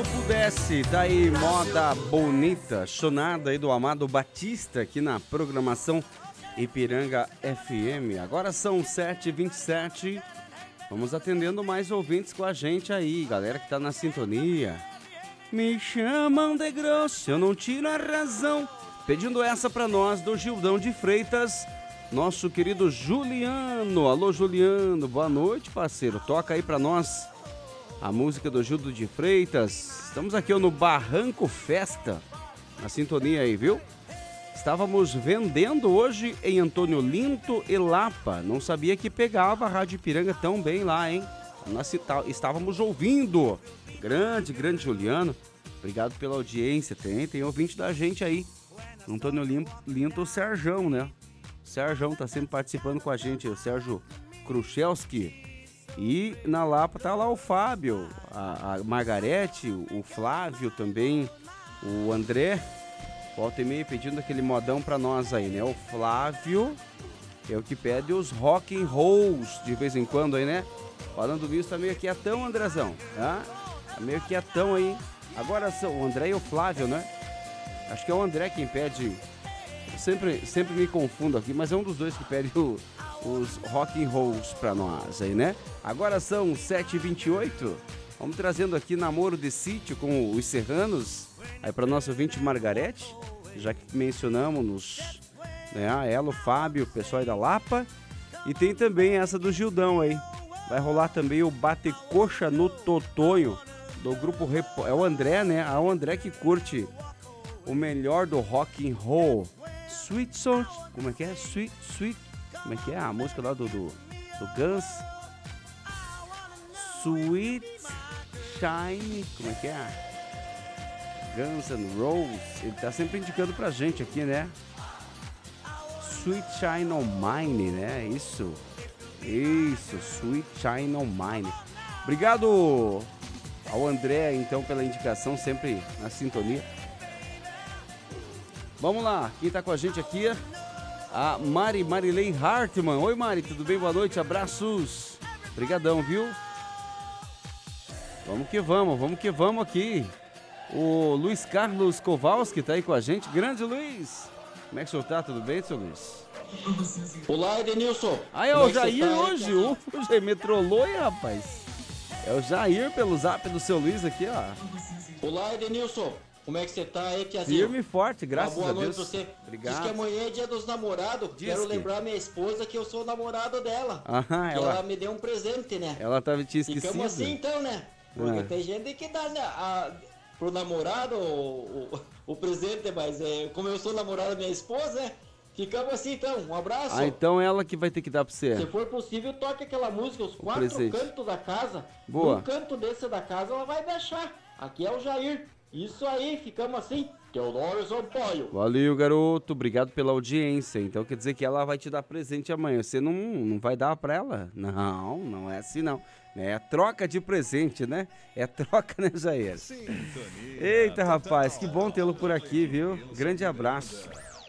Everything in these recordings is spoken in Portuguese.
pudesse, tá aí moda bonita, chonada aí do Amado Batista aqui na programação Ipiranga FM. Agora são 7h27, vamos atendendo mais ouvintes com a gente aí, galera que tá na sintonia. Me chamam de grosso, eu não tiro a razão, pedindo essa pra nós do Gildão de Freitas, nosso querido Juliano. Alô Juliano, boa noite parceiro, toca aí pra nós a música do Gildo de Freitas. Estamos aqui no Barranco Festa, na sintonia aí, viu? Estávamos vendendo hoje em Antônio Linto e Lapa. Não sabia que pegava a Rádio Ipiranga tão bem lá, hein? Nós estávamos ouvindo. Grande Juliano. Obrigado pela audiência. Tem ouvinte da gente aí. Antônio Linto, o Serjão, né? O Serjão tá sempre participando com a gente, o Sérgio Kruchelski. E na Lapa tá lá o Fábio, a Margarete, o Flávio também, o André, volta e meia pedindo aquele modão pra nós aí, né? O Flávio é o que pede os rock and rolls de vez em quando aí, né? Falando nisso, tá meio quietão, Andrezão, tá? Tá meio quietão aí. Agora são o André e o Flávio, né? Acho que é o André quem pede, sempre me confundo aqui, mas é um dos dois que pede os rock and rolls pra nós aí, né? Agora são 7h28, vamos trazendo aqui Namoro de Sítio com os Serranos, aí pra nosso ouvinte Margarete, já que mencionamos, né, ela, o Fábio, o pessoal aí da Lapa, e tem também essa do Gildão aí, vai rolar também o Bate Coxa no Totonho, do grupo, é o André, né? É o André que curte o melhor do rock and roll, Sweet Song, como é que é? Sweet, como é que é a música lá do Guns? Sweet Shine, como é que é? Guns N' Roses, ele tá sempre indicando pra gente aqui, né? Sweet Shine on Mine, né? Isso, Sweet Shine on Mine. Obrigado ao André, então, pela indicação, sempre na sintonia. Vamos lá, quem tá com a gente aqui é a Marilei Hartmann. Oi Mari, tudo bem? Boa noite, abraços. Obrigadão, viu? Vamos que vamos aqui. O Luiz Carlos Kowalski tá aí com a gente. Grande Luiz. Como é que o senhor tá? Tudo bem, seu Luiz? Olá, Edenilson. Ah, é o Jair hoje. O Jair me trollou, hein, rapaz? É o Jair pelo zap do seu Luiz aqui, ó. Olá, Edenilson. Como é que você tá aí, Tiazinho? Firme e forte, graças a Deus. Boa noite pra você. Obrigado. Diz que amanhã é dia dos namorados. Quero lembrar minha esposa que eu sou namorado dela. Aham, ela me deu um presente, né? Ela tava te esquecido. Ficamos assim então, né? Porque tem gente que dá, né, pro namorado o presente, mas como eu sou namorado da minha esposa, né? Ficamos assim então. Um abraço. Ah, então ela que vai ter que dar pra você. Se for possível, toque aquela música, os quatro cantos da casa. Boa. Um canto desse da casa ela vai deixar. Aqui é o Jair. Isso aí, ficamos assim. Teodoro Sampaio. Valeu, garoto. Obrigado pela audiência. Então quer dizer que ela vai te dar presente amanhã. Você não vai dar pra ela? Não é assim não. É troca de presente, né? É troca, né, Jair? Eita, rapaz, que bom tê-lo por aqui, viu? Grande abraço.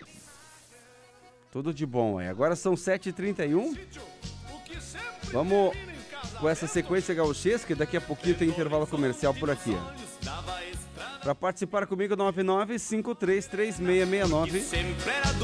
Tudo de bom aí. Agora são 7h31. Vamos com essa sequência gauchesca. Daqui a pouquinho tem intervalo comercial por aqui. Para participar comigo, 99533669.